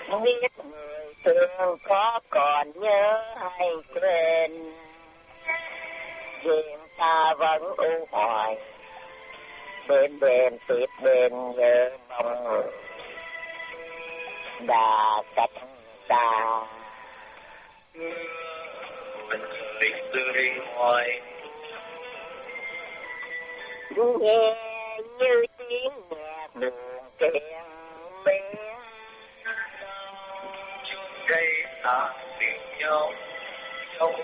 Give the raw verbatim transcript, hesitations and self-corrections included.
biết người thương khó còn nhớ hay quên, riêng ta vẫn u hoài bên bên tiếp bên nhớ mong người đã cách ta. Mình người tươi hoài nghe như tiếng nhạc buồn kể